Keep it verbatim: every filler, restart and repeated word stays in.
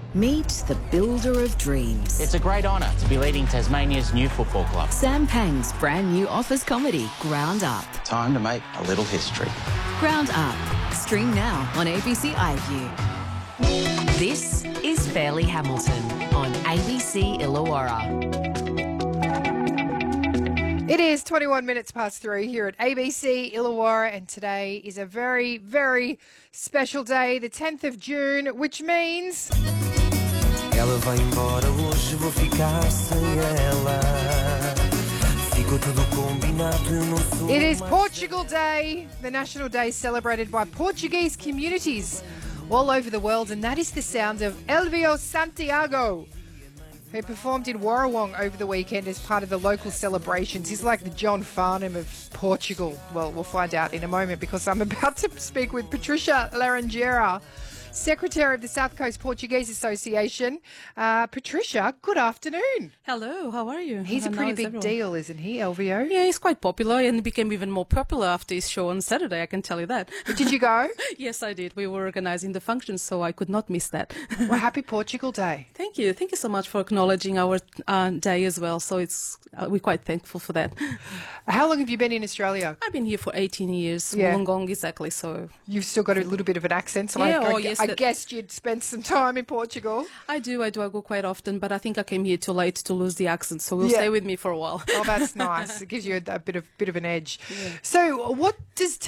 Meet the builder of dreams. It's a great honour to be leading Tasmania's new football club. Sam Pang's brand new office comedy, Ground Up. Time to make a little history. Ground Up. Stream now on A B C iView. This is Fairleigh Hamilton on A B C Illawarra. It is twenty-one minutes past three here at A B C Illawarra, and today is a very, very special day, the tenth of June, which means... Ela vai embora hoje, vou ficar sem ela. Ficou tudo combinado, eu não sou. It is Portugal Day, the national day celebrated by Portuguese communities all over the world, and that is the sound of Elvio Santiago, who performed in Warrawong over the weekend as part of the local celebrations. He's like the John Farnham of Portugal. Well, we'll find out in a moment, because I'm about to speak with Patricia Laranjeira, Secretary of the South Coast Portuguese Association. Uh, Patricia, good afternoon. Hello, how are you? He's a How pretty is big everyone? deal, isn't he, Elvio? Yeah, he's quite popular and became even more popular after his show on Saturday, I can tell you that. Did you go? Yes, I did. We were organising the function, so I could not miss that. Well, happy Portugal Day. Thank you. Thank you so much for acknowledging our uh, day as well. So it's uh, we're quite thankful for that. How long have you been in Australia? I've been here for eighteen years, Yeah. Wollongong exactly, so... You've still got a little bit of an accent, so Yeah, I, I, oh, yes, I that- guessed you'd spent some time in Portugal. I do, I do. I go quite often, but I think I came here too late to lose the accent, so we'll Yeah. stay with me for a while. Oh, that's nice. It gives you a, a bit of bit of an edge. So, what does